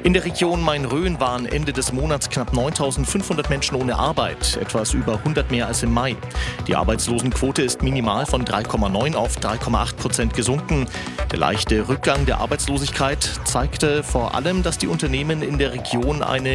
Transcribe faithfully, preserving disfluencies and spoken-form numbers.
In der Region Main-Rhön waren Ende des Monats knapp neuntausendfünfhundert Menschen ohne Arbeit, etwas über hundert mehr als im Mai. Die Arbeitslosenquote ist minimal von drei Komma neun auf drei Komma acht Prozent gesunken. Der leichte Rückgang der Arbeitslosigkeit zeigte vor allem, dass die Unternehmen in der Region eine